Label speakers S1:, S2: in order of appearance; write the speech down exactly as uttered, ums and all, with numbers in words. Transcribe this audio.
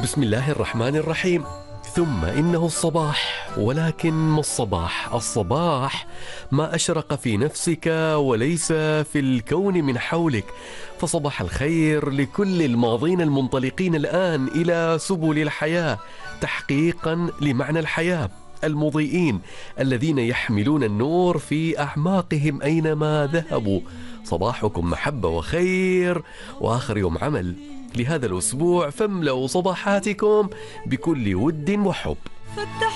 S1: بسم الله الرحمن الرحيم. ثم إنه الصباح، ولكن ما الصباح؟ الصباح ما أشرق في نفسك وليس في الكون من حولك. فصباح الخير لكل الماضين المنطلقين الآن إلى سبل الحياة تحقيقا لمعنى الحياة، المضيئين الذين يحملون النور في أعماقهم أينما ذهبوا. صباحكم محبة وخير، وآخر يوم عمل لهذا الأسبوع، فاملأوا صباحاتكم بكل ود وحب.